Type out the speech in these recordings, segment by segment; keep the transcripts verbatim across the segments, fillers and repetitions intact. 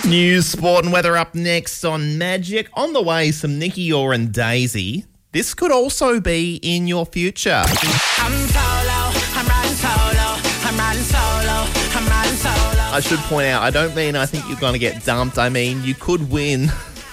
News, sport and weather up next on Magic. On the way, some Nicky Orr and Daisy. This could also be in your future. I'm solo, I'm riding solo, I'm riding solo, I'm riding solo. I should point out, I don't mean I think you're going to get dumped. I mean, you could win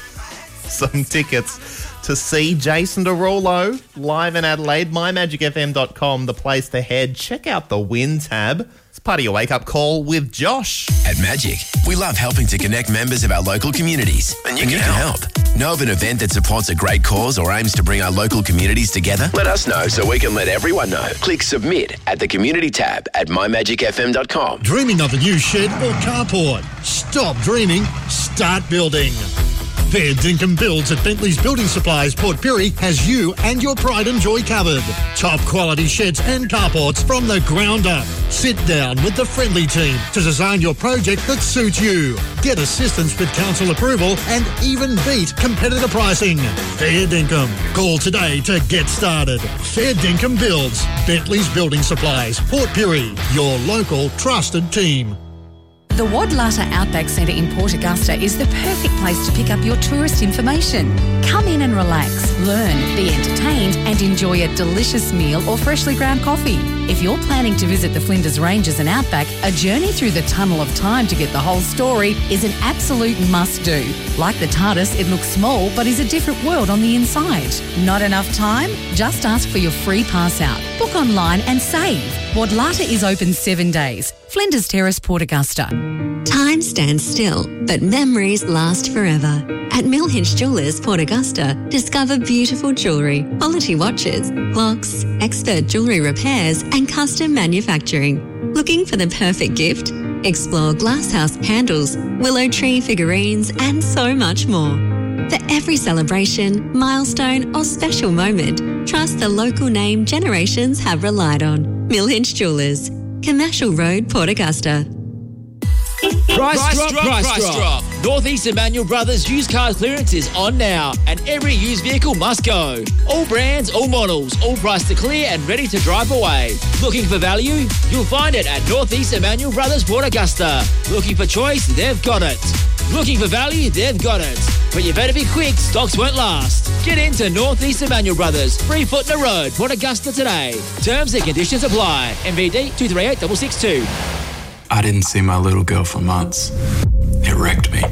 some tickets to see Jason Derulo live in Adelaide. my magic f m dot com, the place to head. Check out the win tab. It's part of your wake-up call with Josh. At Magic, we love helping to connect members of our local communities. And you, and can, you can help. help. Know of an event that supports a great cause or aims to bring our local communities together? Let us know so we can let everyone know. Click submit at the community tab at my magic f m dot com. Dreaming of a new shed or carport? Stop dreaming. Start building. Fair Dinkum Builds at Bentley's Building Supplies, Port Pirie, has you and your pride and joy covered. Top quality sheds and carports from the ground up. Sit down with the friendly team to design your project that suits you. Get assistance with council approval and even beat competitor pricing. Fair Dinkum. Call today to get started. Fair Dinkum Builds, Bentley's Building Supplies, Port Pirie, your local trusted team. The Wadlata Outback Centre in Port Augusta is the perfect place to pick up your tourist information. Come in and relax, learn, be entertained and enjoy a delicious meal or freshly ground coffee. If you're planning to visit the Flinders Ranges and Outback, a journey through the tunnel of time to get the whole story is an absolute must-do. Like the TARDIS, it looks small but is a different world on the inside. Not enough time? Just ask for your free pass out. Book online and save. Wadlata is open seven days. Flinders Terrace, Port Augusta. Time stands still, but memories last forever. At Millhinch Jewellers, Port Augusta, discover beautiful jewellery, quality watches, clocks, expert jewellery repairs and custom manufacturing. Looking for the perfect gift? Explore glasshouse candles, willow tree figurines and so much more. For every celebration, milestone or special moment, trust the local name generations have relied on. Millhinch Jewellers, Commercial Road, Port Augusta. Price, price drop, drop, price, price drop. drop. Northeast Emmanuel Brothers used car clearance is on now and every used vehicle must go. All brands, all models, all priced to clear and ready to drive away. Looking for value? You'll find it at Northeast Emmanuel Brothers, Port Augusta. Looking for choice? They've got it. Looking for value? They've got it. But you better be quick, stocks won't last. Get into Northeast Emmanuel Brothers, Free Foot in the Road, Port Augusta today. Terms and conditions apply. M V D two three eight six six two. I didn't see my little girl for months. It wrecked me.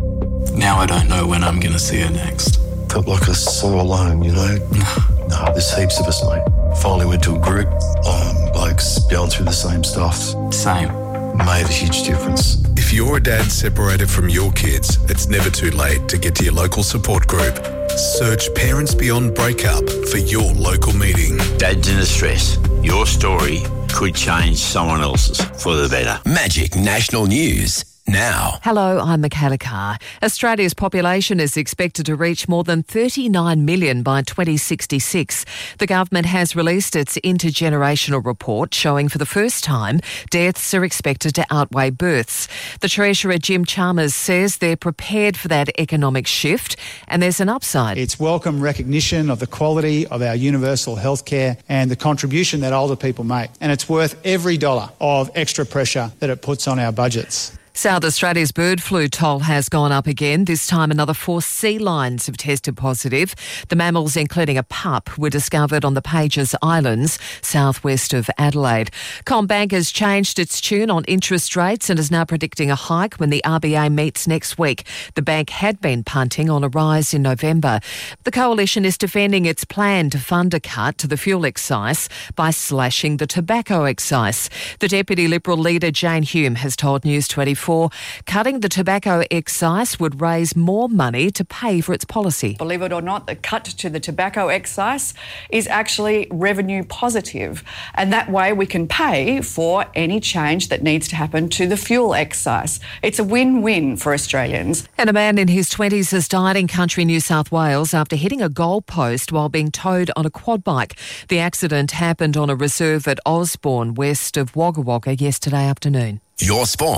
Now I don't know when I'm going to see her next. Felt like I was so alone, you know? Nah, there's heaps of us, mate. Finally went to a group, um, blokes going through the same stuff. Same. Made a huge difference. If you're a dad separated from your kids, it's never too late to get to your local support group. Search Parents Beyond Breakup for your local meeting. Dads in distress. Your story could change someone else's for the better. Magic National News. Now. Hello, I'm Michaela Carr. Australia's population is expected to reach more than thirty-nine million by twenty sixty-six. The government has released its intergenerational report showing for the first time deaths are expected to outweigh births. The Treasurer Jim Chalmers says they're prepared for that economic shift and there's an upside. It's welcome recognition of the quality of our universal health care and the contribution that older people make. And it's worth every dollar of extra pressure that it puts on our budgets. South Australia's bird flu toll has gone up again. This time another four sea lions have tested positive. The mammals, including a pup, were discovered on the Pages Islands, southwest of Adelaide. CommBank has changed its tune on interest rates and is now predicting a hike when the R B A meets next week. The bank had been punting on a rise in November. The coalition is defending its plan to fund a cut to the fuel excise by slashing the tobacco excise. The Deputy Liberal leader, Jane Hume, has told News twenty-four cutting the tobacco excise would raise more money to pay for its policy. Believe it or not, the cut to the tobacco excise is actually revenue positive, and that way we can pay for any change that needs to happen to the fuel excise. It's a win-win for Australians. And a man in his twenties has died in country New South Wales after hitting a goalpost while being towed on a quad bike. The accident happened on a reserve at Osborne, west of Wagga Wagga, yesterday afternoon. Your sport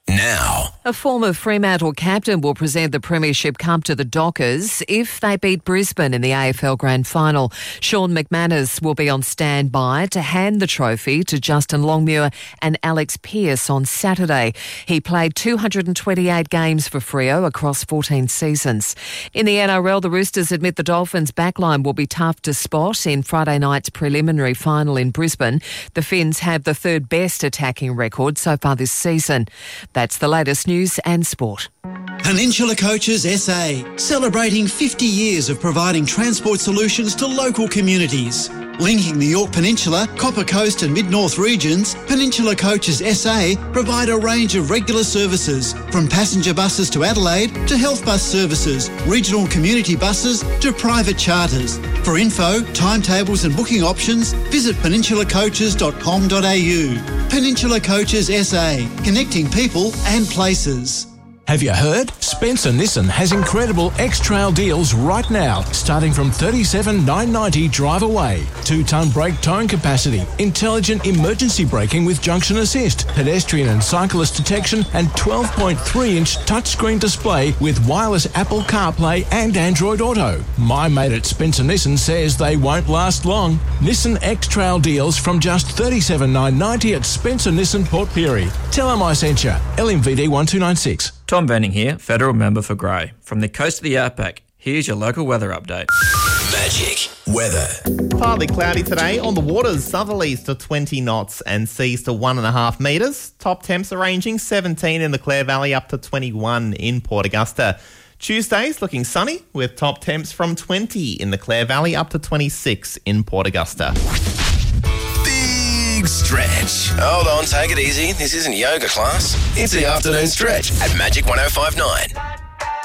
now. A former Fremantle captain will present the Premiership Cup to the Dockers if they beat Brisbane in the A F L Grand Final. Sean McManus will be on standby to hand the trophy to Justin Longmuir and Alex Pearce on Saturday. He played two hundred twenty-eight games for Freo across fourteen seasons. In the N R L, the Roosters admit the Dolphins' backline will be tough to spot in Friday night's preliminary final in Brisbane. The Finns have the third best attacking record so far this season. That's the latest news and sport. Peninsula Coaches S A, celebrating fifty years of providing transport solutions to local communities. Linking the Yorke Peninsula, Copper Coast and Mid-North regions, Peninsula Coaches S A provide a range of regular services, from passenger buses to Adelaide to health bus services, regional community buses to private charters. For info, timetables and booking options, visit peninsula coaches dot com dot a u. Peninsula Coaches S A, connecting people and places. Have you heard? Spencer Nissan has incredible X-Trail deals right now, starting from thirty-seven thousand nine hundred ninety dollars drive away. Two-tonne brake towing capacity, intelligent emergency braking with junction assist, pedestrian and cyclist detection, and twelve point three inch touchscreen display with wireless Apple CarPlay and Android Auto. My mate at Spencer Nissan says they won't last long. Nissan X-Trail deals from just thirty-seven thousand nine hundred ninety dollars at Spencer Nissan Port Pirie. Tell them I sent you. L M V D one two nine six. Tom Venning here, Federal Member for Grey. From the coast of the Outback, here's your local weather update. Magic weather. Partly cloudy today. On the waters, southerlies to twenty knots and seas to one and a half metres. Top temps are ranging seventeen in the Clare Valley up to twenty-one in Port Augusta. Tuesday's looking sunny with top temps from twenty in the Clare Valley up to twenty-six in Port Augusta. Big stretch. Hold on, take it easy. This isn't yoga class. It's the afternoon stretch at Magic one oh five point nine.